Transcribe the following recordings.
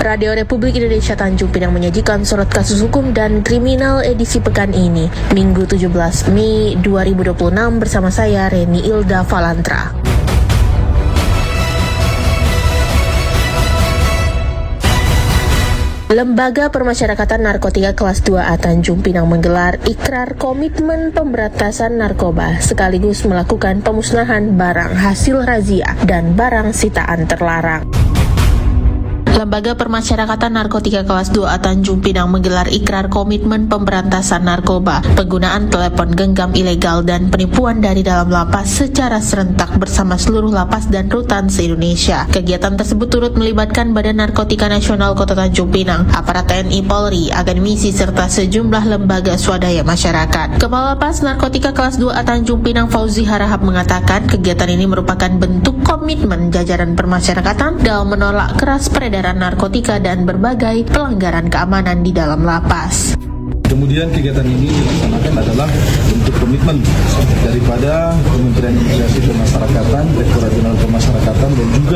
Radio Republik Indonesia Tanjung Pinang menyajikan sorot kasus hukum dan kriminal edisi pekan ini, Minggu 17 Mei 2026 bersama saya Reni Ilda Valantra. Lembaga Permasyarakatan Narkotika Kelas 2A Tanjung Pinang menggelar ikrar komitmen pemberantasan narkoba sekaligus melakukan pemusnahan barang hasil razia dan barang sitaan terlarang. Lembaga Permasyarakatan Narkotika Kelas 2A Tanjung Pinang menggelar ikrar komitmen pemberantasan narkoba, penggunaan telepon genggam ilegal dan penipuan dari dalam lapas secara serentak bersama seluruh lapas dan rutan se-Indonesia. Kegiatan tersebut turut melibatkan Badan Narkotika Nasional Kota Tanjung Pinang, aparat TNI Polri, akademisi serta sejumlah lembaga swadaya masyarakat. Kepala Lapas Narkotika Kelas 2A Tanjung Pinang Fauzi Harahap mengatakan kegiatan ini merupakan bentuk komitmen jajaran permasyarakatan dalam menolak keras peredaran narkotika dan berbagai pelanggaran keamanan di dalam lapas. Kemudian kegiatan ini dilaksanakan adalah bentuk komitmen daripada Kementerian Imigrasi Pemasyarakatan, Direktorat Jenderal Pemasyarakatan dan juga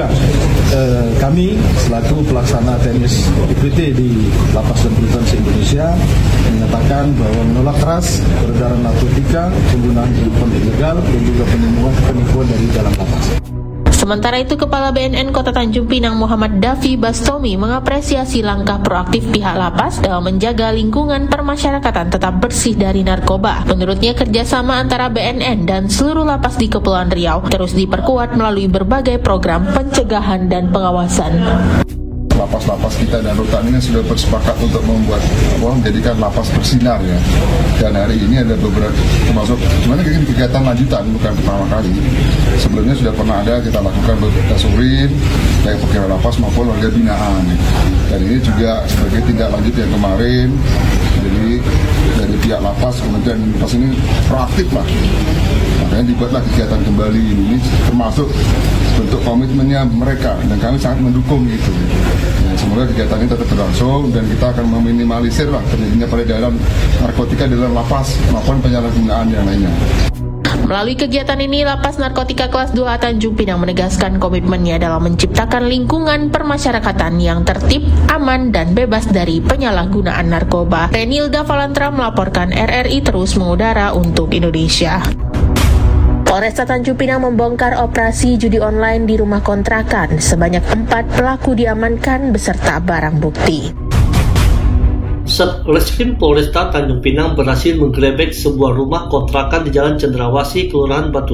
kami selaku pelaksana TNS IPT di Lapas dan Rutan se-Indonesia menyatakan bahwa menolak keras peredaran narkotika, penggunaan telepon ilegal dan juga penipuan dari dalam lapas. Sementara itu, Kepala BNN Kota Tanjung Pinang Muhammad Davi Bastomi mengapresiasi langkah proaktif pihak lapas dalam menjaga lingkungan permasyarakatan tetap bersih dari narkoba. Menurutnya, kerjasama antara BNN dan seluruh lapas di Kepulauan Riau terus diperkuat melalui berbagai program pencegahan dan pengawasan. Lapas-lapas kita dan rutan ini sudah bersepakat untuk menjadikan lapas bersinar ya. Dan hari ini ada beberapa termasuk sebenarnya kegiatan lanjutan bukan pertama kali. Sebelumnya sudah pernah ada kita lakukan beberapa surin baik pegawai lapas maupun warga binaan. Dan ini juga sebagai tindak lanjut yang kemarin. Jadi dari pihak lapas kemudian lapas ini proaktif lah. Makanya dibuatlah kegiatan kembali ini termasuk bentuk komitmennya mereka dan kami sangat mendukung itu. Ya, semoga kegiatan ini tetap berlangsung dan kita akan meminimalisir lah terjadinya peredaran narkotika dalam lapas maupun penyalahgunaan yang lainnya. Melalui kegiatan ini, Lapas Narkotika Kelas 2A Tanjung Pinang menegaskan komitmennya dalam menciptakan lingkungan permasyarakatan yang tertib, aman, dan bebas dari penyalahgunaan narkoba. Reni Ilda Valantra melaporkan RRI terus mengudara untuk Indonesia. Polresta Tanjung Pinang membongkar operasi judi online di rumah kontrakan. Sebanyak 4 pelaku diamankan beserta barang bukti. Satreskrim Polresta Tanjung Pinang berhasil menggerebek sebuah rumah kontrakan di Jalan Cendrawasih, Kelurahan Batu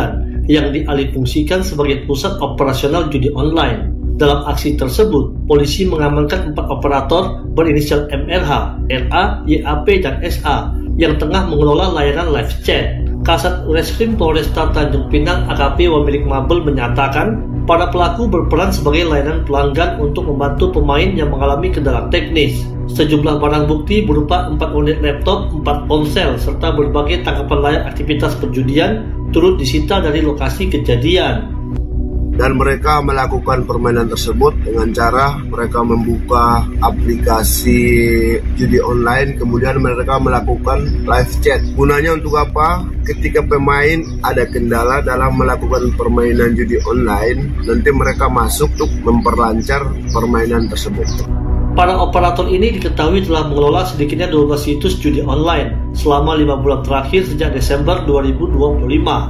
9 yang dialihfungsikan sebagai pusat operasional judi online. Dalam aksi tersebut, polisi mengamankan 4 operator berinisial MRH, RA, YAP, dan SA yang tengah mengelola layanan live chat. Kasat Reskrim Polresta Tanjung Pinang AKP Wamilik Mabel menyatakan para pelaku berperan sebagai layanan pelanggan untuk membantu pemain yang mengalami kendala teknis. Sejumlah barang bukti berupa 4 unit laptop, 4 ponsel, serta berbagai tangkapan layar aktivitas perjudian turut disita dari lokasi kejadian. Dan mereka melakukan permainan tersebut dengan cara mereka membuka aplikasi judi online, kemudian mereka melakukan live chat. Gunanya untuk apa? Ketika pemain ada kendala dalam melakukan permainan judi online, nanti mereka masuk untuk memperlancar permainan tersebut. Para operator ini diketahui telah mengelola sedikitnya 12 situs judi online selama 5 bulan terakhir sejak Desember 2025.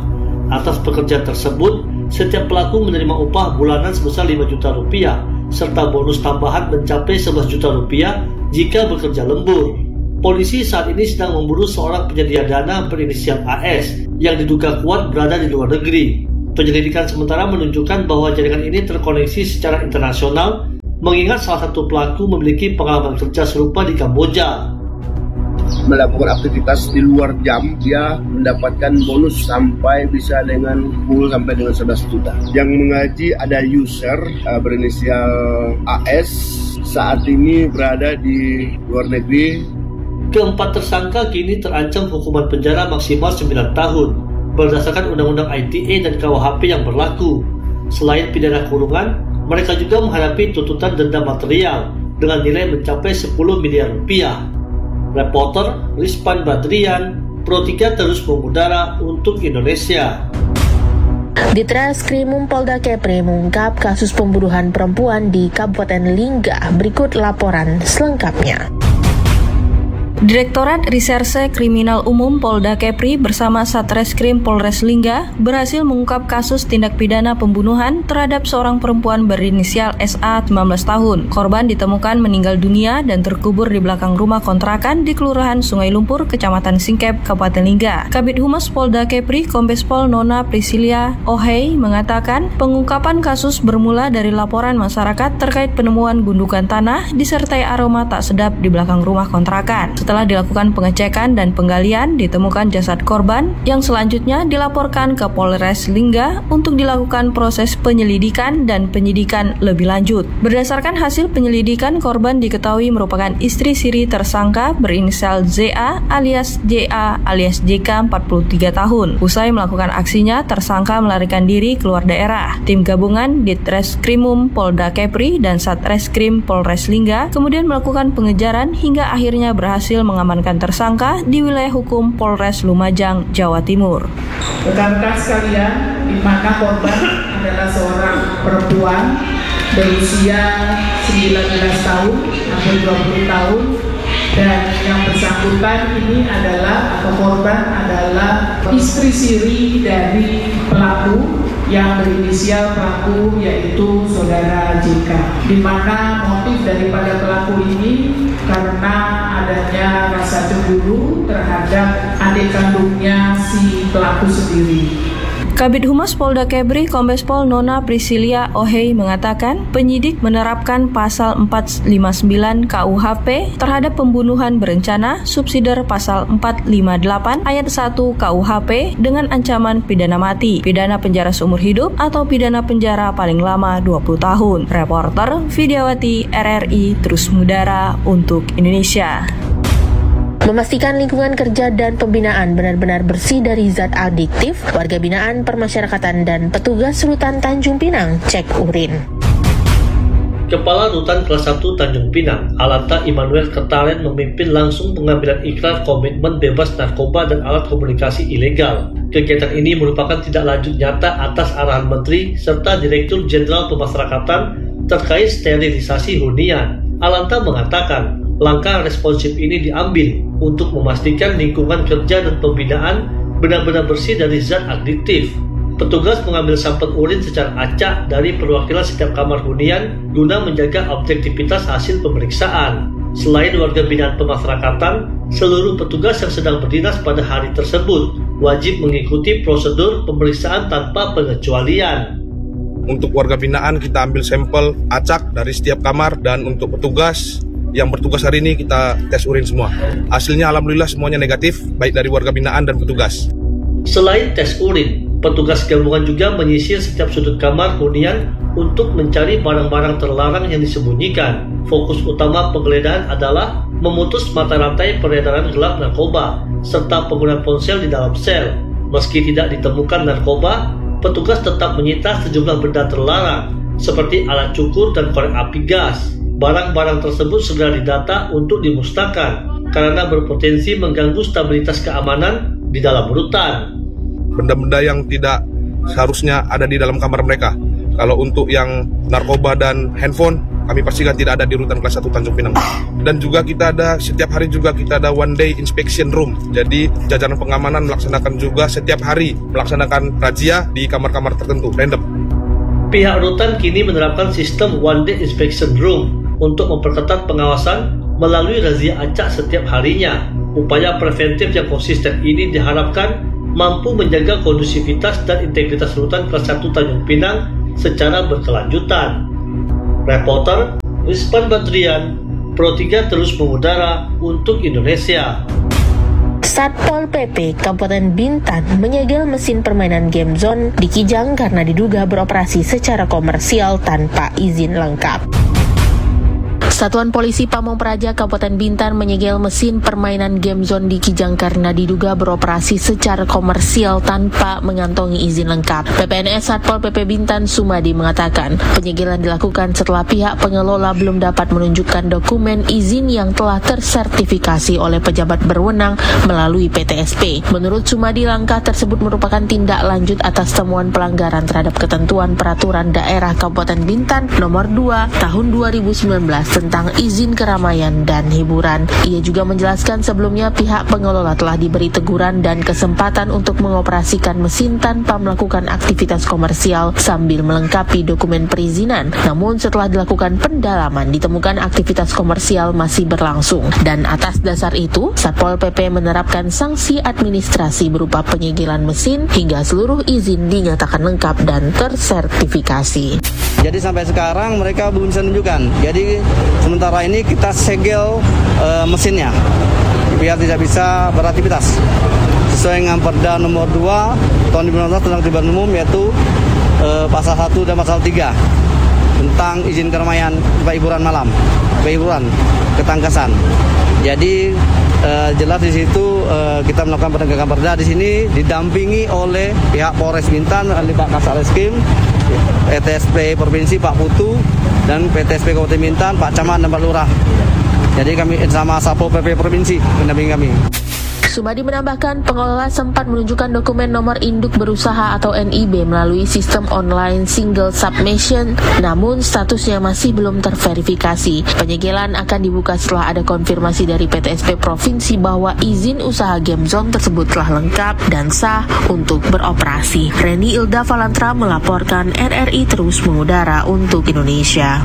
Atas pekerjaan tersebut, setiap pelaku menerima upah bulanan sebesar 5 juta rupiah, serta bonus tambahan mencapai 11 juta rupiah jika bekerja lembur. Polisi saat ini sedang memburu seorang penyedia dana berinisial AS yang diduga kuat berada di luar negeri. Penyelidikan sementara menunjukkan bahwa jaringan ini terkoneksi secara internasional, mengingat salah satu pelaku memiliki pengalaman kerja serupa di Kamboja. Melakukan aktivitas di luar jam, dia mendapatkan bonus sampai bisa dengan full sampai dengan 11 juta. Yang mengaji ada user berinisial AS, saat ini berada di luar negeri. Keempat tersangka kini terancam hukuman penjara maksimal 9 tahun berdasarkan Undang-Undang ITE dan KUHP yang berlaku. Selain pidana kurungan, mereka juga menghadapi tuntutan denda material dengan nilai mencapai 10 miliar rupiah. Reporter Rizpan Badrian, Pro 3 terus mengudara untuk Indonesia. Ditreskrimum Polda Kepri mengungkap kasus pembunuhan perempuan di Kabupaten Lingga. Berikut laporan selengkapnya. Direktorat Reserse Kriminal Umum Polda Kepri bersama Satreskrim Polres Lingga berhasil mengungkap kasus tindak pidana pembunuhan terhadap seorang perempuan berinisial SA 19 tahun. Korban ditemukan meninggal dunia dan terkubur di belakang rumah kontrakan di Kelurahan Sungai Lumpur, Kecamatan Singkep, Kabupaten Lingga. Kabid Humas Polda Kepri, Kombes Pol Nona Priscilia Ohei mengatakan pengungkapan kasus bermula dari laporan masyarakat terkait penemuan gundukan tanah disertai aroma tak sedap di belakang rumah kontrakan. Setelah dilakukan pengecekan dan penggalian, ditemukan jasad korban yang selanjutnya dilaporkan ke Polres Lingga untuk dilakukan proses penyelidikan dan penyidikan lebih lanjut. Berdasarkan hasil penyelidikan, korban diketahui merupakan istri siri tersangka berinisial ZA alias JA alias JK 43 tahun. Usai melakukan aksinya, tersangka melarikan diri keluar daerah. Tim gabungan Ditreskrimum Polda Kepri dan Satreskrim Polres Lingga kemudian melakukan pengejaran hingga akhirnya berhasil mengamankan tersangka di wilayah hukum Polres Lumajang, Jawa Timur. Rekan-rekan sekalian, di mana korban adalah seorang perempuan berusia 19 tahun sampai 20 tahun dan yang bersangkutan ini adalah atau korban adalah istri siri dari pelaku yang berinisial pelaku yaitu saudara JK, di mana motif daripada pelaku ini karena adanya rasa cemburu terhadap adik kandungnya si pelaku sendiri. Kabid Humas Polda Kepri, Kombes Pol Nona Priscilia Ohei mengatakan penyidik menerapkan pasal 459 KUHP terhadap pembunuhan berencana subsidiar pasal 458 ayat 1 KUHP dengan ancaman pidana mati, pidana penjara seumur hidup atau pidana penjara paling lama 20 tahun. Reporter Vidyawati RRI terus mengudara untuk Indonesia. Memastikan lingkungan kerja dan pembinaan benar-benar bersih dari zat adiktif, warga binaan permasyarakatan dan petugas Rutan Tanjung Pinang cek urin. Kepala Rutan Kelas 1 Tanjung Pinang, Alanta Immanuel Kertalen memimpin langsung pengambilan ikrar komitmen bebas narkoba dan alat komunikasi ilegal. Kegiatan ini merupakan tindak lanjut nyata atas arahan Menteri serta Direktur Jenderal Pemasyarakatan terkait sterilisasi hunian. Alanta mengatakan, langkah responsif ini diambil untuk memastikan lingkungan kerja dan pembinaan benar-benar bersih dari zat adiktif. Petugas mengambil sampel urin secara acak dari perwakilan setiap kamar hunian guna menjaga objektivitas hasil pemeriksaan. Selain warga binaan pemasyarakatan, seluruh petugas yang sedang berdinas pada hari tersebut wajib mengikuti prosedur pemeriksaan tanpa pengecualian. Untuk warga binaan kita ambil sampel acak dari setiap kamar dan untuk petugas yang bertugas hari ini kita tes urin semua. Hasilnya alhamdulillah semuanya negatif, baik dari warga binaan dan petugas. Selain tes urin, petugas gabungan juga menyisir setiap sudut kamar hunian untuk mencari barang-barang terlarang yang disembunyikan. Fokus utama penggeledahan adalah memutus mata rantai peredaran gelap narkoba serta penggunaan ponsel di dalam sel. Meski tidak ditemukan narkoba, petugas tetap menyita sejumlah benda terlarang seperti alat cukur dan korek api gas. Barang-barang tersebut segera didata untuk dimusnahkan karena berpotensi mengganggu stabilitas keamanan di dalam rutan. Benda-benda yang tidak seharusnya ada di dalam kamar mereka. Kalau untuk yang narkoba dan handphone, kami pastikan tidak ada di Rutan Kelas 1 Tanjung Pinang. Dan juga kita ada, setiap hari juga kita ada one day inspection room. Jadi jajaran pengamanan melaksanakan juga setiap hari melaksanakan razia di kamar-kamar tertentu, random. Pihak rutan kini menerapkan sistem one day inspection room untuk memperketat pengawasan melalui razia acak setiap harinya. Upaya preventif yang konsisten ini diharapkan mampu menjaga kondusivitas dan integritas Rutan Kelas 1 Tanjung Pinang secara berkelanjutan. Reporter Wispan Badrian, Pro 3 terus mengudara untuk Indonesia. Satpol PP Kabupaten Bintan menyegel mesin permainan game zone di Kijang karena diduga beroperasi secara komersial tanpa izin lengkap. Satuan Polisi Pamong Praja Kabupaten Bintan menyegel mesin permainan game zone di Kijang karena diduga beroperasi secara komersial tanpa mengantongi izin lengkap. PPNS Satpol PP Bintan Sumadi mengatakan penyegelan dilakukan setelah pihak pengelola belum dapat menunjukkan dokumen izin yang telah tersertifikasi oleh pejabat berwenang melalui PTSP. Menurut Sumadi, langkah tersebut merupakan tindak lanjut atas temuan pelanggaran terhadap ketentuan Peraturan Daerah Kabupaten Bintan Nomor 2 Tahun 2019 tentang izin keramaian dan hiburan. Ia juga menjelaskan sebelumnya pihak pengelola telah diberi teguran dan kesempatan untuk mengoperasikan mesin tanpa melakukan aktivitas komersial sambil melengkapi dokumen perizinan. Namun setelah dilakukan pendalaman ditemukan aktivitas komersial masih berlangsung, dan atas dasar itu Satpol PP menerapkan sanksi administrasi berupa penyegelan mesin hingga seluruh izin dinyatakan lengkap dan tersertifikasi. Jadi sampai sekarang mereka belum bisa menunjukkan. Jadi sementara ini kita segel mesinnya biar tidak bisa beraktivitas sesuai dengan Perda Nomor 2 Tahun 2019 tentang Ketertiban Umum, yaitu pasal 1 dan pasal 3 tentang izin keramaian hiburan malam, hiburan ketangkasan. Jadi jelas di situ kita melakukan penegakan perda di sini didampingi oleh pihak Polres Bintan, Pak Kasareskrim, PTSP Provinsi Pak Putu, dan PTSP Kabupaten Bintan Pak Camat dan Pak Lurah. Jadi kami sama Satpol PP Provinsi mendampingi kami. Sumadi menambahkan pengelola sempat menunjukkan dokumen nomor induk berusaha atau NIB melalui sistem online single submission, namun statusnya masih belum terverifikasi. Penyegelan akan dibuka setelah ada konfirmasi dari PTSP Provinsi bahwa izin usaha game zone tersebut telah lengkap dan sah untuk beroperasi. Reni Ilda Valantra melaporkan, RRI terus mengudara untuk Indonesia.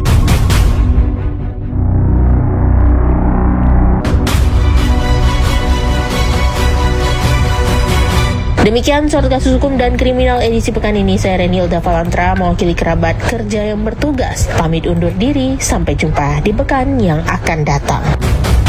Demikian Sobat Kasus Hukum dan Kriminal edisi pekan ini. Saya Reni Ilda Valantra mewakili kerabat kerja yang bertugas. Pamit undur diri, sampai jumpa di pekan yang akan datang.